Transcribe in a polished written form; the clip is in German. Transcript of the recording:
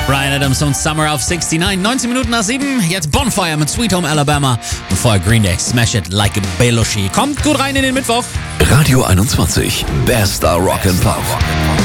Bryan Adams und Summer auf 69. 19 Minuten nach 7. Jetzt Bonfire mit Sweet Home Alabama. Und vorher Green Day, Smash It Like a Belushi. Kommt gut rein in den Mittwoch. Radio 21. Bester Rock and Pop.